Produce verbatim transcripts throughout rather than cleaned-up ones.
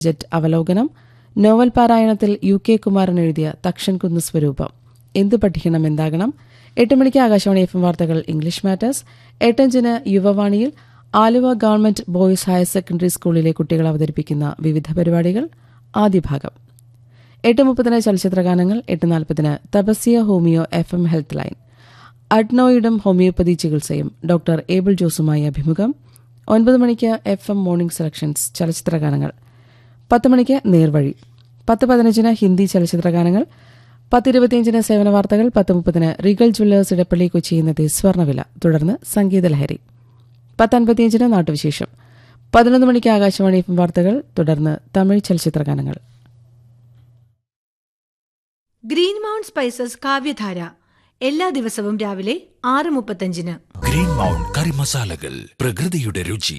Jet അവലോകനം, novel പാരായണത്തിൽ U K Kumaran എഴുതിയ തക്ഷൻ കുന്ന് സ്വരൂപം, എന്ത് പഠിക്കണം എന്താകണം, എട്ട് മണിക്ക് ആകാശവാണി എഫ് എം വാർത്തകൾ English matters, എട്ടഞ്ചിന് യുവവാണിയിൽ Aluva government boys higher secondary സ്കൂളിലെ കുട്ടികൾ അവതരിപ്പിക്കുന്ന വിവിധ പരിപാടികൾ ആദ്യ ഭാഗം. എട്ട് മുപ്പതിന് ചലച്ചിത്രഗാനങ്ങൾ, എട്ട് നാൽപ്പതിന് Tapasya homeo F M health line, അഡ്നോയിഡും homeopathy ചികിത്സയും ഡോക്ടർ ഏബിൾ ജോസുമായി അഭിമുഖം. ഒൻപത് മണിക്ക് എഫ് എം മോർണിംഗ് സെലക്ഷൻസ് ചലച്ചിത്രഗാനങ്ങൾ, പത്ത് മണിക്ക് നേർവഴി, പത്ത് പതിനഞ്ചിന് ഹിന്ദി ചലച്ചിത്രഗാനങ്ങൾ, പത്ത് ഇരുപത്തിയഞ്ചിന് സേവന വാർത്തകൾ, പത്ത് മുപ്പതിന് റീഗൽ ജ്വല്ലേഴ്സ് ഇടപ്പള്ളി കൊച്ചി ഇന്നത്തെ സ്വർണ്ണവില, തുടർന്ന് സംഗീതലഹരി, പത്ത് അൻപത്തിയഞ്ചിന് നാട്ടുവിശേഷം, പതിനൊന്ന് മണിക്ക് ആകാശവാണി എഫ് എം വാർത്തകൾ, തുടർന്ന് തമിഴ് ചലച്ചിത്രഗാനങ്ങൾ. ഗ്രീൻ മൗണ്ട് സ്പൈസസ് കാവ്യധാര എല്ലാ ദിവസവും രാവിലെ ആറ് മുപ്പത്തഞ്ചിന്. ഗ്രീൻ മൗണ്ട് കറി മസാലകൾ, പ്രകൃതിയുടെ രുചി.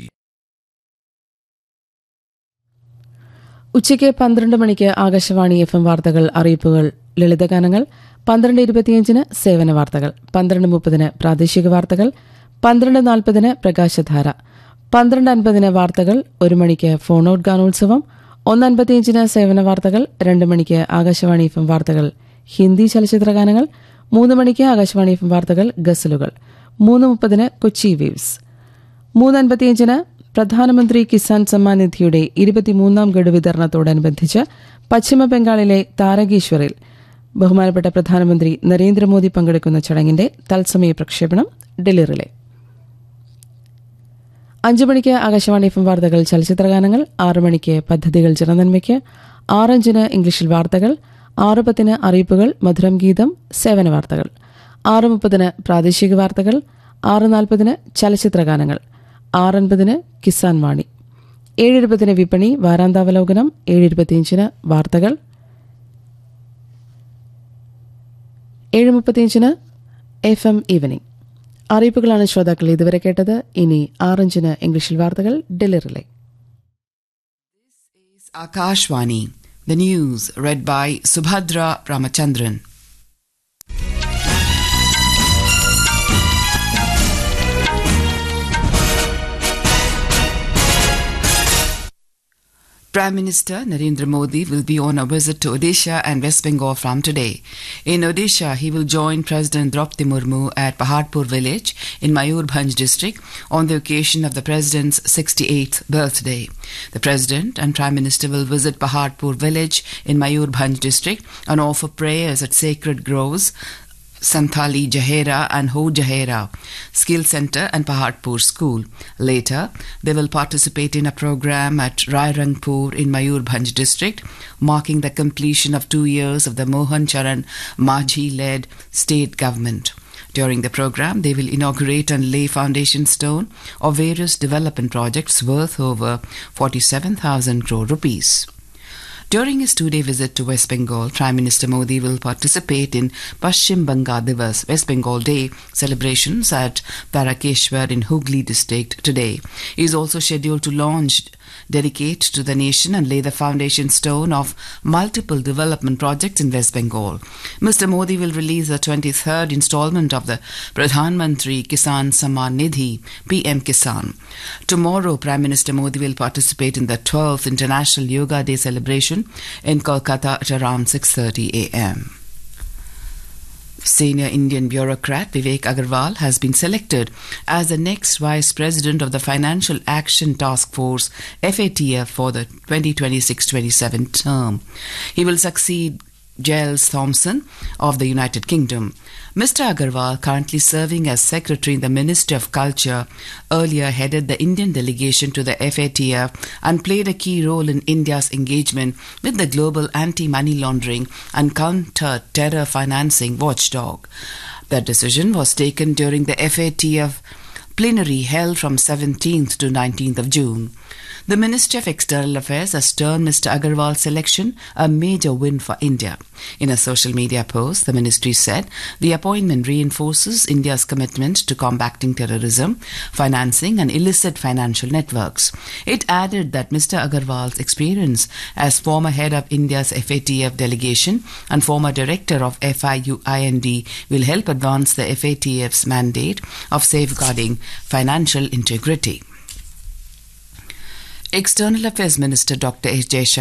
ഉച്ചയ്ക്ക് പന്ത്രണ്ട് മണിക്ക് ആകാശവാണി എഫ് എം വാർത്തകൾ, അറിയിപ്പുകൾ, ലളിതഗാനങ്ങൾ, പന്ത്രണ്ട് ഇരുപത്തിയഞ്ചിന് സേവന വാർത്തകൾ, പന്ത്രണ്ട് മുപ്പതിന് പ്രാദേശിക വാർത്തകൾ, പന്ത്രണ്ട് നാൽപ്പതിന് പ്രകാശധാര, പന്ത്രണ്ട് അൻപതിന് വാർത്തകൾ, ഒരു മണിക്ക് ഫോൺ ഔട്ട് ഗാനോത്സവം, ഒന്ന് അൻപത്തിയഞ്ചിന് സേവന വാർത്തകൾ, രണ്ട് മണിക്ക് ആകാശവാണി എഫ് എം വാർത്തകൾ ഹിന്ദി ചലച്ചിത്രഗാനങ്ങൾ, മൂന്ന് മണിക്ക് ആകാശവാണി എഫ് എം വാർത്തകൾ ഗസലുകൾ, മൂന്ന് മുപ്പതിന് കൊച്ചി വേവ്സ്, മൂന്ന് അൻപത്തിയഞ്ചിന് പ്രധാനമന്ത്രി കിസാൻ സമ്മാൻ നിധിയുടെ ഇരുപത്തിമൂന്നാം ഗഡു വിതരണത്തോടനുബന്ധിച്ച് പശ്ചിമബംഗാളിലെ താരകേശ്വറിൽ ബഹുമാനപ്പെട്ട പ്രധാനമന്ത്രി നരേന്ദ്രമോദി പങ്കെടുക്കുന്ന ചടങ്ങിന്റെ തത്സമയ പ്രക്ഷേപണം ഡൽഹി റിലേ. അഞ്ചു മണിക്ക് ആകാശവാണി എഫ് എം വാർത്തകൾ ചലച്ചിത്രഗാനങ്ങൾ, ആറ് മണിക്ക് പദ്ധതികൾ ജനനന്മയ്ക്ക്, ആറഞ്ചിന് ഇംഗ്ലീഷിൽ വാർത്തകൾ, ആറ് പത്തിന് അറിയിപ്പുകൾ, മധുരം ഗീതം, സേവന വാർത്തകൾ, ആറ് മുപ്പതിന് പ്രാദേശിക വാർത്തകൾ, ആറ് നാൽപ്പതിന് ചലച്ചിത്രഗാനങ്ങൾ, ആറൻപതിന് കിസാൻ വാണി, ഏഴെഴുപതിന് വിപണി വാരാന്താവലോകനം, ഏഴെഴുപത്തിയഞ്ചിന് വാർത്തകൾ, ഏഴ് മുപ്പത്തിയഞ്ചിന് എഫ് എം ഈവനിംഗ്. അറിയിപ്പുകളാണ് ശ്രോതാക്കൾ ഇതുവരെ കേട്ടത്. ഇനി ആറഞ്ചിന് ഇംഗ്ലീഷിൽ വാർത്തകൾ Delhi relay. Akashvani, the news read by Subhadra Ramachandran. Prime Minister Narendra Modi will be on a visit to Odisha and West Bengal from today. In Odisha, he will join President Draupadi Murmu at Paharpur village in Mayurbhanj district on the occasion of the President's sixty-eighth birthday. The President and Prime Minister will visit Paharpur village in Mayurbhanj district and offer prayers at sacred groves, Santhali Jahera and Ho Jahera Skill Center and Paharpur School. Later, they will participate in a program at Rairangpur in Mayurbhanj district, marking the completion of two years of the Mohan Charan Majhi-led state government. During the program, they will inaugurate and lay foundation stone of various development projects worth over forty-seven thousand crore rupees. During his two-day visit to West Bengal, Prime Minister Modi will participate in Paschim Banga Divas, West Bengal Day celebrations at Tarakeshwar in Hooghly district today. He is also scheduled to launch, dedicate to the nation and lay the foundation stone of multiple development projects in West Bengal. Mister Modi will release the twenty-third installment of the Pradhan Mantri Kisan Samman Nidhi, P M Kisan. Tomorrow, Prime Minister Modi will participate in the twelfth International Yoga Day celebration in Kolkata at around six thirty a m Senior Indian bureaucrat Vivek Agarwal has been selected as the next Vice President of the Financial Action Task Force F A T F for the twenty twenty-six twenty-seven term. He will succeed Giles Thompson of the United Kingdom. Mister Agarwal, currently serving as Secretary in the Ministry of Culture, earlier headed the Indian delegation to the F A T F and played a key role in India's engagement with the global anti-money laundering and counter-terror financing watchdog. That decision was taken during the F A T F plenary held from seventeenth to nineteenth of June. The Ministry of External Affairs has termed Mister Agarwal's selection a major win for India. In a social media post, the ministry said the appointment reinforces India's commitment to combating terrorism, financing and illicit financial networks. It added that Mister Agarwal's experience as former head of India's F A T F delegation and former director of F I U I N D will help advance the F A T F's mandate of safeguarding financial integrity. External Affairs Minister Doctor S. Jaishankar